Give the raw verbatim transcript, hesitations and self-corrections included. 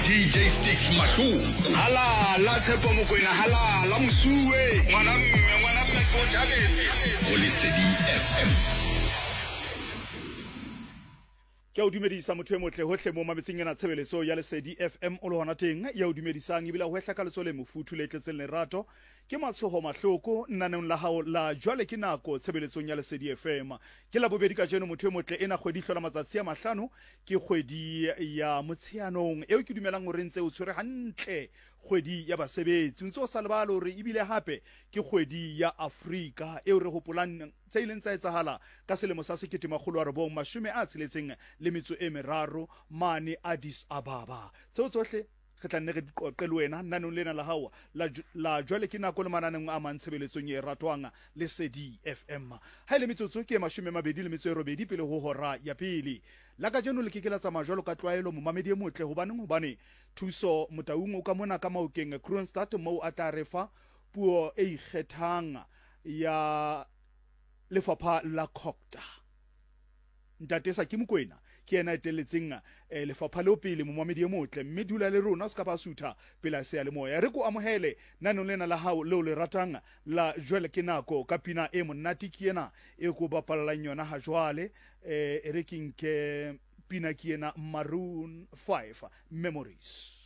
D J Sticks Mashu. Hala, la tshepo mokoena hala, la mosue. Ngwana mme, ngwana mme go thabetse. O Lesedi F M. Ke o dumedisa motho e motle hohle mo mametseng ena tshebeletso ya Lesedi F M o lo hona teng ya o dumedisang e bila ho hla ka letsole mofuthu le tletseng lerato ke matshoho mahloko nnaneng la hao la jwale ke nako tshebeletsong ya Lesedi F M ke la bobedi ka jeno motho e motle ena kgwedi hlola matsatsi a mahlano ke kgwedi ya motsheanong eo ke dumelang hore ntse o tshwere hantle kgwedi ya basebetsi ntse o sa lebala hore ebile hape ke kgwedi ya Afrika eo re hopolang tse ileng tsa etsahala ka selemo sa sekete makgolo a robong mashome a tsheletseng le metso e meraro mane Addis Ababa tseo tsohle re tla nne re diqoqe le wena nanong lena la hao la la jwale ke nako le mananeng a mantshebeletsong e ratwang Lesedi F M ha ile metsotso ke mashome mabedi le metso e robedi pele ho hora ya pele la ka jeno le kekela tsa majwalo ka tlwaelo mo mamedi e motle hobaneng hobane thuso motaung o ka mona ka maokeng Kroonstad mo a tla refa puo e ikgethang ya lefapha la Khokta ntate sa ke Mokoena ke ena eteletseng eh, lefapha le pele mo mamedi e motle mme dula le rona ska ba sutha pela se ya le moya re ko amohele nanong lena la hao le o le ratang la jwale ke nako ka pina e monate ke ena e go bapallang yona ha jwale eh e re ke nke pina ke ena Maroon five Memories.